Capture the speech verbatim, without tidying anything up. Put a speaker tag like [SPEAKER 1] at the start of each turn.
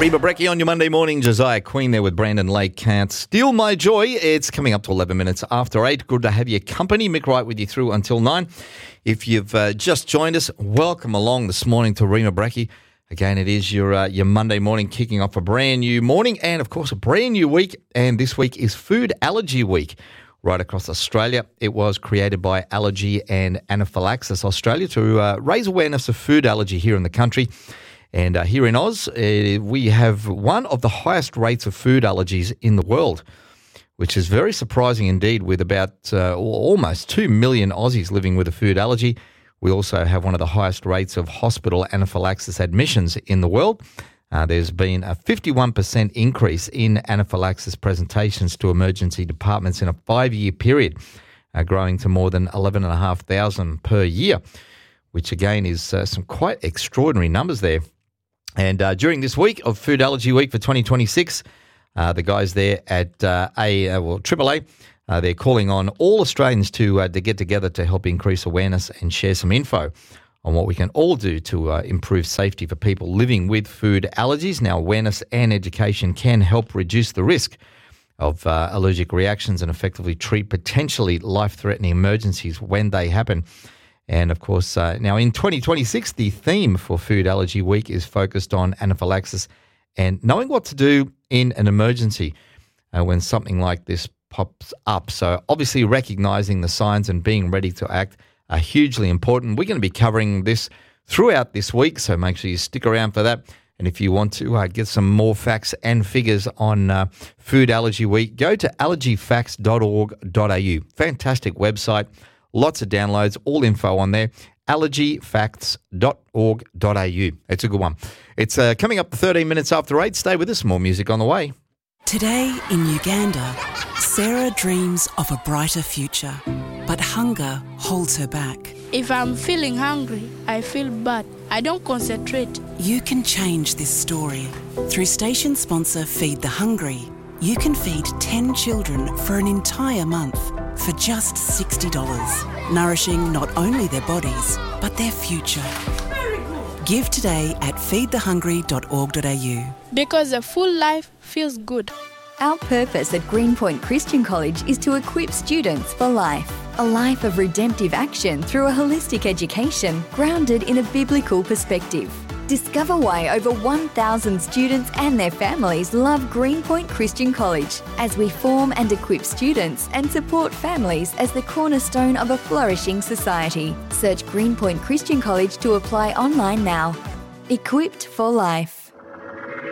[SPEAKER 1] Reba Brecky on your Monday morning. Josiah Queen there with Brandon Lake. Can't steal my joy. It's coming up to eleven minutes after eight. Good to have your company. Mick Wright with you through until nine. If you've uh, just joined us, welcome along this morning to Reba Brecky. Again, it is your uh, your Monday morning, kicking off a brand new morning and, of course, a brand new week. And this week is Food Allergy Week. Right across Australia, it was created by Allergy and Anaphylaxis Australia to uh, raise awareness of food allergy here in the country. And uh, here in Oz, uh, we have one of the highest rates of food allergies in the world, which is very surprising indeed, with about uh, almost two million Aussies living with a food allergy. We also have one of the highest rates of hospital anaphylaxis admissions in the world. Uh, there's been a fifty-one percent increase in anaphylaxis presentations to emergency departments in a five-year period, uh, growing to more than eleven thousand five hundred per year, which again is uh, some quite extraordinary numbers there. And uh, during this week of Food Allergy Week for twenty twenty-six, uh, the guys there at uh, A, uh, well, triple A, uh, they're calling on all Australians to uh, to get together to help increase awareness and share some info on what we can all do to uh, improve safety for people living with food allergies. Now, awareness and education can help reduce the risk of uh, allergic reactions and effectively treat potentially life-threatening emergencies when they happen. And, of course, uh, now in twenty twenty-six, the theme for Food Allergy Week is focused on anaphylaxis and knowing what to do in an emergency uh, when something like this pops up. So, obviously, recognising the signs and being ready to act are hugely important. We're going to be covering this throughout this week, so make sure you stick around for that. And if you want to uh, get some more facts and figures on uh, Food Allergy Week, go to allergy facts dot org dot a u. Fantastic website. Lots of downloads, all info on there, allergy facts dot org dot a u. It's a good one. It's uh, coming up thirteen minutes after eight. Stay with us, more music on the way.
[SPEAKER 2] Today in Uganda, Sarah dreams of a brighter future, but hunger holds her back.
[SPEAKER 3] If I'm feeling hungry, I feel bad. I don't concentrate.
[SPEAKER 2] You can change this story. Through station sponsor Feed the Hungry, you can feed ten children for an entire month for just sixty dollars, nourishing not only their bodies, but their future.
[SPEAKER 3] Very good.
[SPEAKER 2] Give today at feed the hungry dot org dot a u.
[SPEAKER 3] Because a full life feels good.
[SPEAKER 4] Our purpose at Greenpoint Christian College is to equip students for life. A life of redemptive action through a holistic education grounded in a biblical perspective. Discover why over one thousand students and their families love Greenpoint Christian College as we form and equip students and support families as the cornerstone of a flourishing society. Search Greenpoint Christian College to apply online now. Equipped for life.